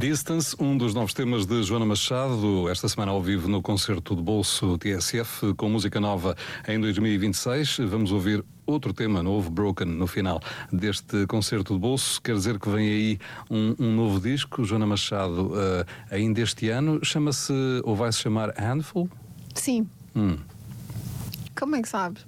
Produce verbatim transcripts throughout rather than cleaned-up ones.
Distance, um dos novos temas de Joana Machado, esta semana ao vivo no concerto de bolso T S F, com música nova em dois mil e vinte e seis. Vamos ouvir outro tema novo, Broken, no final deste concerto de bolso. Quer dizer que vem aí um, um novo disco, Joana Machado, uh, ainda este ano. Chama-se, ou vai-se chamar Handful? Sim. Hum. Como é que sabes?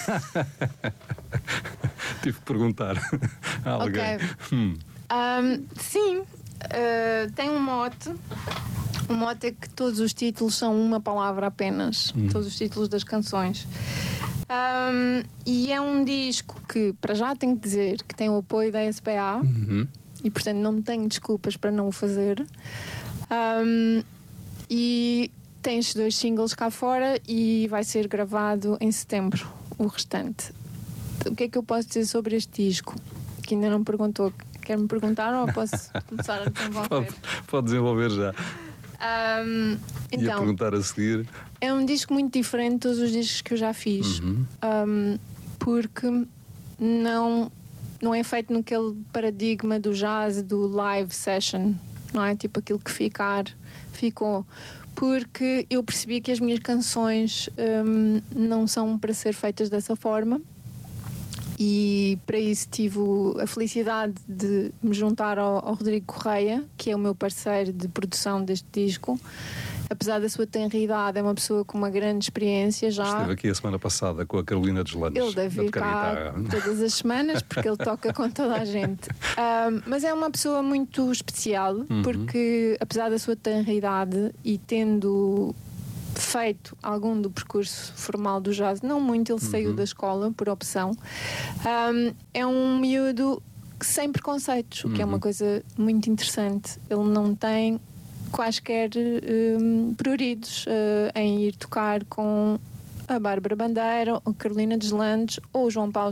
Tive que perguntar a alguém. Ok. Hum. Um, sim, uh, tem um mote. O mote é que todos os títulos são uma palavra apenas. Hum. Todos os títulos das canções. Um, e é um disco que, para já, tenho que dizer que tem o apoio da S P A. Uhum. E, portanto, não tenho desculpas para não o fazer. Um, e tem estes dois singles cá fora e vai ser gravado em setembro, o restante. O que é que eu posso dizer sobre este disco? Que ainda não perguntou. Quer-me perguntar ou posso começar a desenvolver? Pode, pode desenvolver já. Um, então, Ia perguntar a seguir. É um disco muito diferente de todos os discos que eu já fiz. Uhum. Um, porque não, não é feito naquele paradigma do jazz, do live session. Não é tipo aquilo que ficar, ficou. Porque eu percebi que as minhas canções um, não são para ser feitas dessa forma. E para isso tive a felicidade de me juntar ao, ao Rodrigo Correia, que é o meu parceiro de produção deste disco. Apesar da sua tenra idade, é uma pessoa com uma grande experiência já. Esteve aqui a semana passada com a Carolina Deslandes. Ele deve vir cá todas as semanas, porque ele toca com toda a gente. Um, mas é uma pessoa muito especial, uhum. porque apesar da sua tenra idade e tendo feito algum do percurso formal do jazz, não muito, ele uhum. saiu da escola por opção, um, é um miúdo sem preconceitos, uhum. o que é uma coisa muito interessante. Ele não tem quaisquer um, pruridos uh, em ir tocar com a Bárbara Bandeira, ou a Carolina Deslandes ou o João Paulo